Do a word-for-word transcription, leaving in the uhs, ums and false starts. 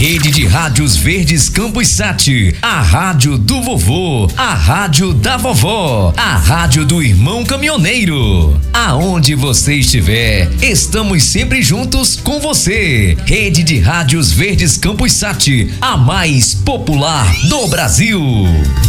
Rede de Rádios Verdes Campos Sat, a rádio do vovô, a rádio da vovó, a rádio do irmão caminhoneiro. Aonde você estiver, estamos sempre juntos com você. Rede de Rádios Verdes Campos Sat, a mais popular do Brasil.